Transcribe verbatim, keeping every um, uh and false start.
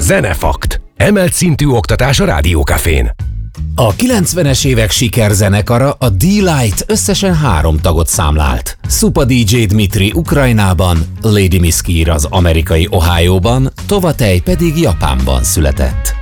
Zenefakt. Emelt szintű oktatás a Rádiókafén. A kilencvenes évek sikerzenekara, a D-Light összesen három tagot számlált. Szupa dé dzsé Dmitri Ukrajnában, Lady Miss Kir az amerikai Ohioban, Tovatej pedig Japánban született.